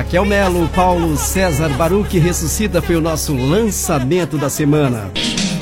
Raquel Melo, Paulo César Baruch Ressuscita foi o nosso lançamento da semana.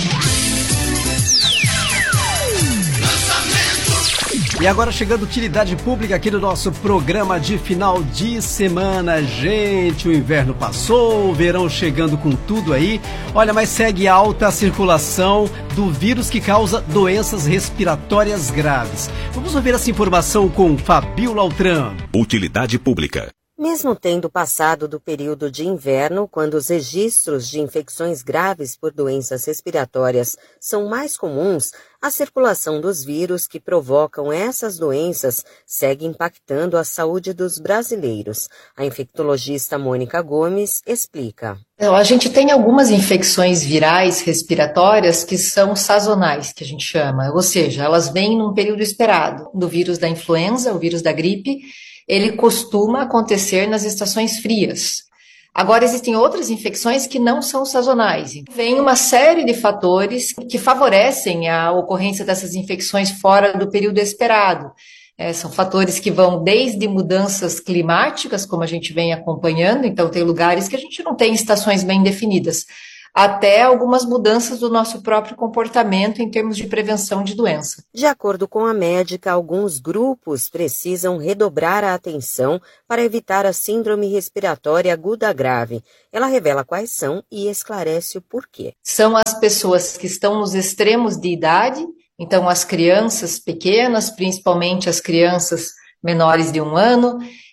E agora chegando utilidade pública aqui no nosso programa de final de semana. Gente, o inverno passou, o verão chegando com tudo aí. Olha, mas segue alta a circulação do vírus que causa doenças respiratórias graves. Vamos ouvir essa informação com Fabiola Altran. Utilidade pública. Mesmo tendo passado do período de inverno, quando os registros de infecções graves por doenças respiratórias são mais comuns, a circulação dos vírus que provocam essas doenças segue impactando a saúde dos brasileiros. A infectologista Mônica Gomes explica. A gente tem algumas infecções virais respiratórias que são sazonais, que a gente chama, ou seja, elas vêm num período esperado. Do vírus da influenza, o vírus da gripe, ele costuma acontecer nas estações frias. Agora, existem outras infecções que não são sazonais. Vem uma série de fatores que favorecem a ocorrência dessas infecções fora do período esperado. São fatores que vão desde mudanças climáticas, como a gente vem acompanhando, então tem lugares que a gente não tem estações bem definidas, até algumas mudanças do nosso próprio comportamento em termos de prevenção de doença. De acordo com a médica, alguns grupos precisam redobrar a atenção para evitar a síndrome respiratória aguda grave. Ela revela quais são e esclarece o porquê. São as pessoas que estão nos extremos de idade, então as crianças pequenas, principalmente as crianças menores de 1 ano,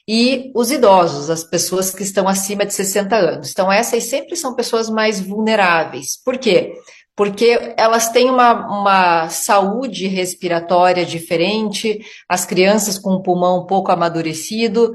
e os idosos, as pessoas que estão acima de 60 anos. Então, essas sempre são pessoas mais vulneráveis. Por quê? Porque elas têm uma saúde respiratória diferente, as crianças com um pulmão um pouco amadurecido,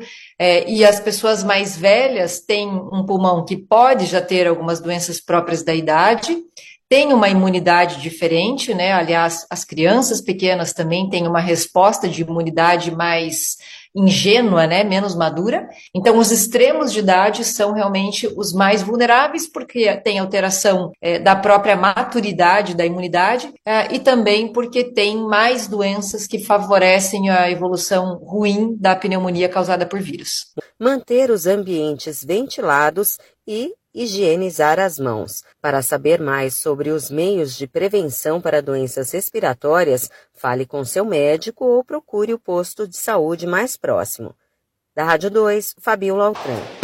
e as pessoas mais velhas têm um pulmão que pode já ter algumas doenças próprias da idade, tem uma imunidade diferente, né? Aliás, as crianças pequenas também têm uma resposta de imunidade mais ingênua, né, menos madura. Então, os extremos de idade são realmente os mais vulneráveis, porque tem alteração da própria maturidade da imunidade e também porque tem mais doenças que favorecem a evolução ruim da pneumonia causada por vírus. Manter os ambientes ventilados e higienizar as mãos. Para saber mais sobre os meios de prevenção para doenças respiratórias, fale com seu médico ou procure o posto de saúde mais próximo. Da Rádio 2, Fabiola Altran.